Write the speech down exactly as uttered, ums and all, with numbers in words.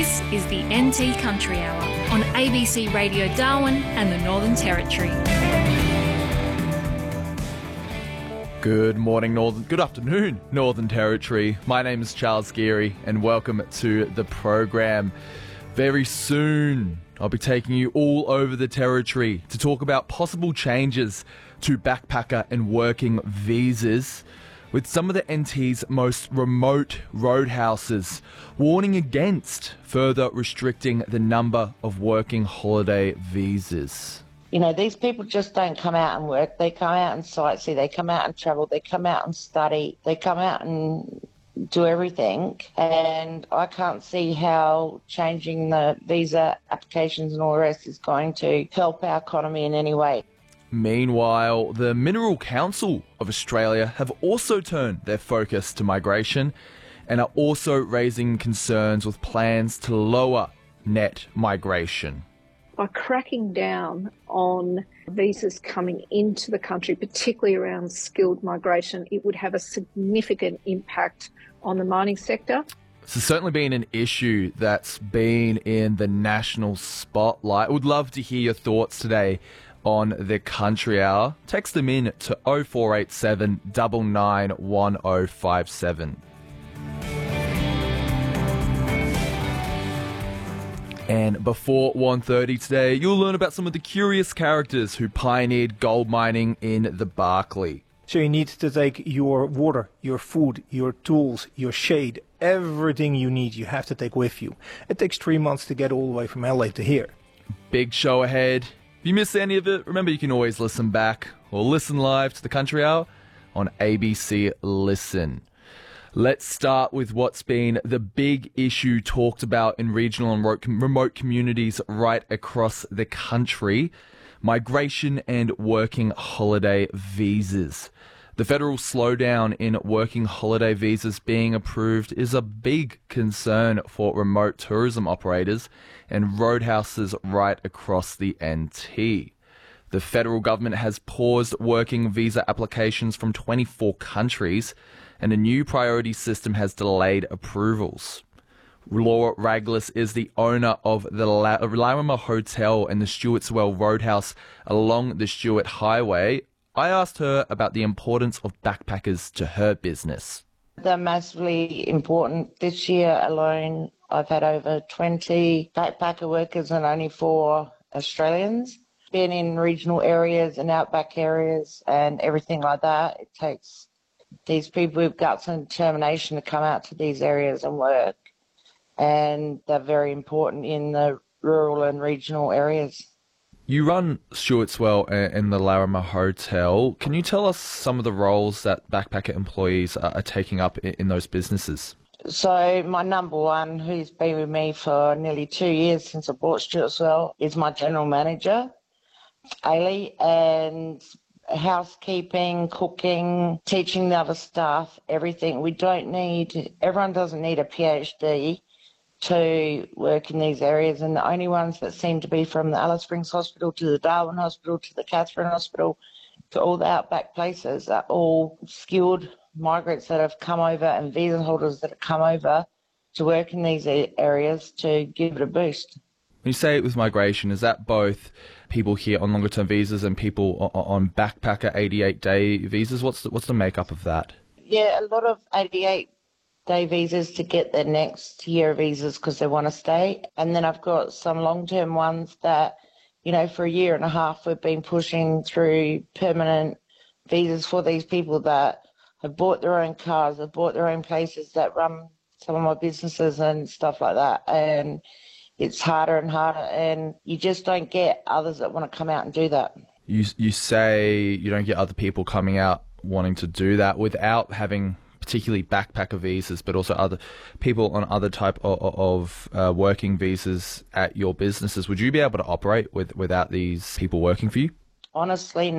This is the N T Country Hour on A B C Radio Darwin and the Northern Territory. Good morning, Northern. Good afternoon, Northern Territory. My name is Charles Geary, and welcome to the program. Very soon, I'll be taking you all over the Territory to talk about possible changes to backpacker and working visas, with some of the N T's most remote roadhouses warning against further restricting the number of working holiday visas. You know, these people just don't come out and work. They come out and sightsee. They come out and travel. They come out and study. They come out and do everything. And I can't see how changing the visa applications and all the rest is going to help our economy in any way. Meanwhile, the Mineral Council of Australia have also turned their focus to migration and are also raising concerns with plans to lower net migration. By cracking down on visas coming into the country, particularly around skilled migration, it would have a significant impact on the mining sector. This has certainly been an issue that's been in the national spotlight. I would love to hear your thoughts today on the Country Hour. Text them in to oh four eight seven, nine nine one oh five seven. And before one thirty today, you'll learn about some of the curious characters who pioneered gold mining in the Barkly. So you need to take your water, your food, your tools, your shade, everything you need you have to take with you. It takes three months to get all the way from L A to here. Big show ahead. If you missed any of it, remember you can always listen back or listen live to the Country Hour on A B C Listen. Let's start with what's been the big issue talked about in regional and remote communities right across the country: migration and working holiday visas. The federal slowdown in working holiday visas being approved is a big concern for remote tourism operators and roadhouses right across the N T. The federal government has paused working visa applications from twenty-four countries, and a new priority system has delayed approvals. Laura Raglis is the owner of the La- Larrimah Hotel and the Stewartswell Roadhouse along the Stewart Highway. I asked her about the importance of backpackers to her business. They're massively important. This year alone, I've had over twenty backpacker workers and only four Australians. Been in regional areas and outback areas and everything like that. It takes these people with guts and determination to come out to these areas and work. And they're very important in the rural and regional areas. You run Stewartswell and the Larrimah Hotel. Can you tell us some of the roles that backpacker employees are taking up in those businesses? So my number one, who's been with me for nearly two years since I bought Stewartswell, is my general manager, Ailey, and housekeeping, cooking, teaching the other staff, everything. We don't need, everyone doesn't need a PhD to work in these areas, and the only ones that seem to be from the Alice Springs Hospital to the Darwin Hospital to the Katherine Hospital to all the outback places are all skilled migrants that have come over and visa holders that have come over to work in these areas to give it a boost. When you say it with migration, is that both people here on longer term visas and people on backpacker eighty-eight day visas? What's the, what's the makeup of that? Yeah, a lot of eighty-eight day visas to get their next year visas because they want to stay. And then I've got some long-term ones that, you know, for a year and a half we've been pushing through permanent visas for these people that have bought their own cars, have bought their own places, that run some of my businesses and stuff like that. And it's harder and harder, and you just don't get others that want to come out and do that. You you say you don't get other people coming out wanting to do that without having particularly backpacker visas, but also other people on other type of, of uh, working visas at your businesses. Would you be able to operate with without these people working for you? Honestly,